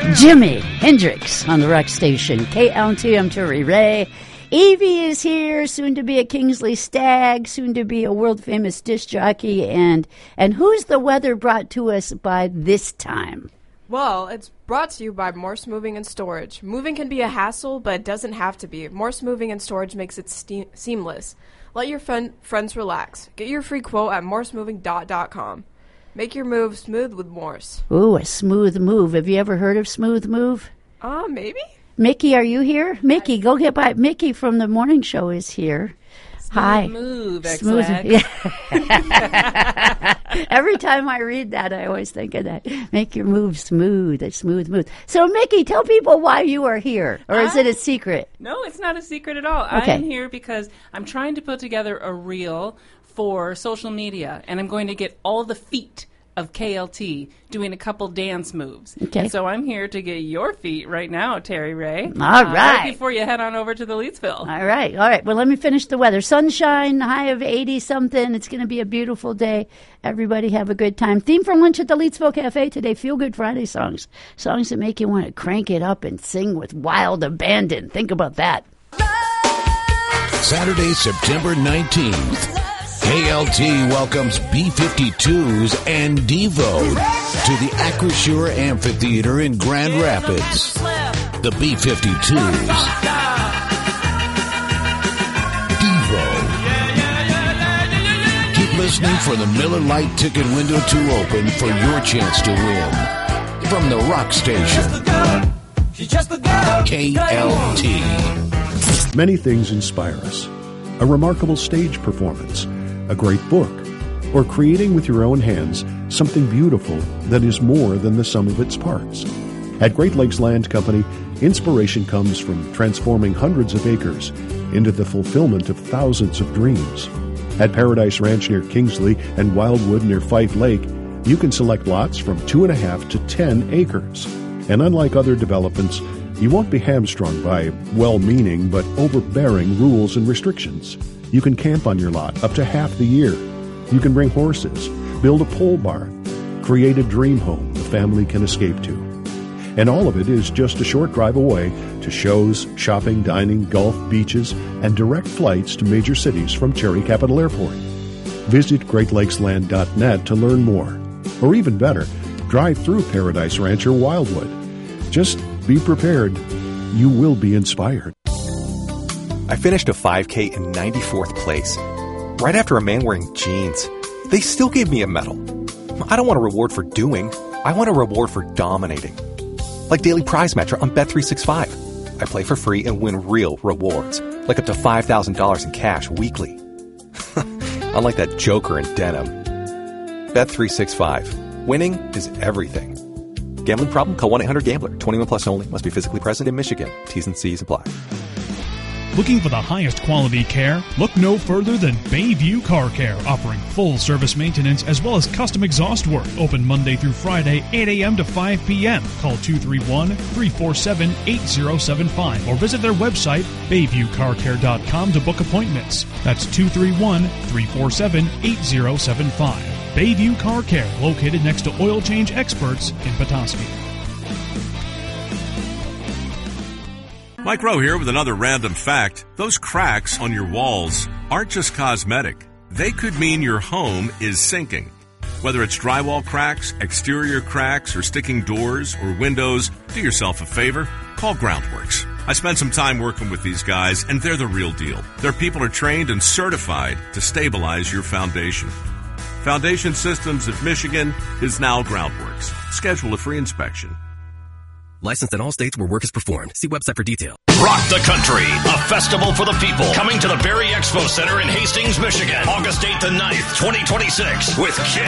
Jimi Hendrix on the rock station. KLT, I'm Terry Ray. Evie is here, soon to be a Kingsley Stag, soon to be a world-famous disc jockey. And who's the weather brought to us by this time? Well, it's brought to you by Morse Moving and Storage. Moving can be a hassle, but it doesn't have to be. Morse Moving and Storage makes it seamless. Let your friends relax. Get your free quote at morsemoving.com. Make your move smooth with Morse. Ooh, a smooth move. Have you ever heard of Smooth Move? Maybe. Mickey, are you here? Mickey, go get by. Mickey from the morning show is here. Hi. Move, Smooth. Yeah. Every time I read that, I always think of that. Make your move smooth, a smooth move. So, Mickey, tell people why you are here, or is it a secret? No, it's not a secret at all. Okay. I'm here because I'm trying to put together a reel for social media, and I'm going to get all the feet of KLT doing a couple dance moves. Okay. And so I'm here to get your feet right now, Terry Ray. All right. Right before you head on over to the Leedsville. All right. Well, let me finish the weather. Sunshine, high of 80-something. It's going to be a beautiful day. Everybody have a good time. Theme for lunch at the Leedsville Cafe today, Feel Good Friday songs. Songs that make you want to crank it up and sing with wild abandon. Think about that. Saturday, September 19th. KLT welcomes B-52s and Devo to the Acrisure Amphitheater in Grand Rapids. The B-52s, Devo. Keep listening for the Miller Lite ticket window to open for your chance to win. From the rock station, KLT. Many things inspire us. A remarkable stage performance, a great book, or creating with your own hands something beautiful that is more than the sum of its parts. At Great Lakes Land Company, inspiration comes from transforming hundreds of acres into the fulfillment of thousands of dreams. At Paradise Ranch near Kingsley and Wildwood near Fife Lake, you can select lots from 2.5 to 10 acres. And unlike other developments, you won't be hamstrung by well-meaning but overbearing rules and restrictions. You can camp on your lot up to half the year. You can bring horses, build a pole barn, create a dream home the family can escape to. And all of it is just a short drive away to shows, shopping, dining, golf, beaches, and direct flights to major cities from Cherry Capital Airport. Visit GreatLakesLand.net to learn more. Or even better, drive through Paradise Ranch or Wildwood. Just be prepared. You will be inspired. I finished a 5K in 94th place, right after a man wearing jeans. They still gave me a medal. I don't want a reward for doing. I want a reward for dominating. Like Daily Prize Match on Bet365. I play for free and win real rewards, like up to $5,000 in cash weekly. Unlike that joker in denim. Bet365. Winning is everything. Gambling problem? Call 1-800-GAMBLER. 21 plus only. Must be physically present in Michigan. T's and C's apply. Looking for the highest quality care? Look no further than Bayview Car Care, offering full service maintenance as well as custom exhaust work. Open Monday through Friday, 8 a.m. to 5 p.m. Call 231-347-8075 or visit their website, BayviewCarCare.com, to book appointments. That's 231-347-8075. Bayview Car Care, located next to Oil Change Experts in Petoskey. Mike Rowe here with another random fact. Those cracks on your walls aren't just cosmetic. They could mean your home is sinking. Whether it's drywall cracks, exterior cracks, or sticking doors or windows, do yourself a favor. Call Groundworks. I spent some time working with these guys, and they're the real deal. Their people are trained and certified to stabilize your foundation. Foundation Systems of Michigan is now Groundworks. Schedule a free inspection. Licensed in all states where work is performed. See website for details. Rock the Country, a festival for the people. Coming to the Berry Expo Center in Hastings, Michigan. August 8th and 9th, 2026. With Kiss.